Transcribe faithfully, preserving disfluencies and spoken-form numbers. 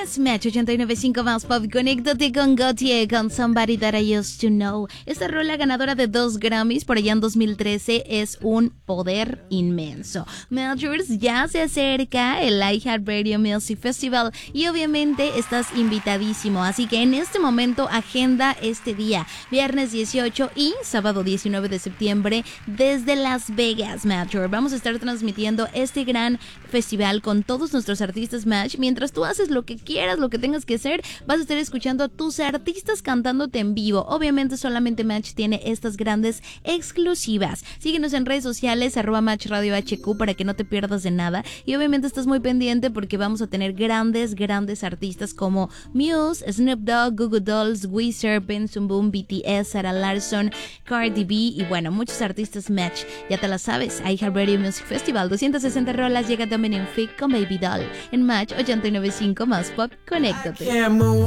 es Match ochenta y nueve punto cinco más Pop. Conéctate con Gotye, con Somebody That I Used to Know. Esta rola ganadora de dos Grammys por allá en dos mil trece es un poder inmenso. Majors, ya se acerca el iHeartRadio Music Festival y obviamente estás invitadísimo. Así que en este momento agenda este día, viernes dieciocho y sábado diecinueve de septiembre desde Las Vegas, Major. Vamos a estar transmitiendo este gran festival con todos nuestros artistas Match. Mientras tú haces lo que quieras, lo que tengas que hacer, vas a estar escuchando a tus artistas cantándote en vivo. Obviamente solamente Match tiene estas grandes exclusivas. Síguenos en redes sociales, arroba Match Radio H Q, para que no te pierdas de nada. Y obviamente estás muy pendiente porque vamos a tener grandes, grandes artistas como Muse, Snoop Dogg, Goo Goo Dolls, Weezer, Benson Boom, B T S, Sarah Larson, Cardi B y bueno, muchos artistas Match. Ya te la sabes, iHeartRadio Music Festival, doscientas sesenta rolas, llega también en F I C con Baby Doll. En Match ochenta y nueve punto cinco más Pop, conéctate.